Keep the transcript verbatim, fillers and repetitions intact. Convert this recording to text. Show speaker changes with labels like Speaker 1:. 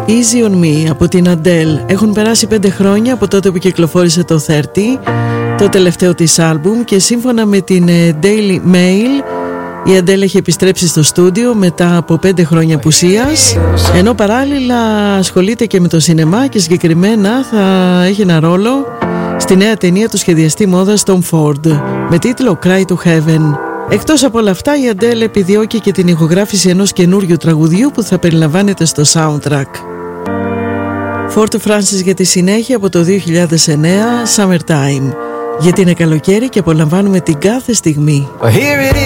Speaker 1: Easy on Me από την Adele. Έχουν περάσει πέντε χρόνια από τότε που κυκλοφόρησε το τριάντα, το τελευταίο της άλμπουμ, και σύμφωνα με την Daily Mail η Adele έχει επιστρέψει στο στούντιο μετά από πέντε χρόνια απουσίας, ενώ παράλληλα ασχολείται και με το σινεμά και συγκεκριμένα θα έχει ένα ρόλο στη νέα ταινία του σχεδιαστή μόδας Tom Ford με τίτλο Cry to Heaven. Εκτός από όλα αυτά, η Adele επιδιώκει και την ηχογράφηση ενός καινούριου τραγουδιού που θα περιλαμβάνεται στο soundtrack. Φόρτο Φράνσις για τη συνέχεια από το δύο χιλιάδες εννέα, Summertime. Γιατί είναι καλοκαίρι και απολαμβάνουμε την κάθε στιγμή.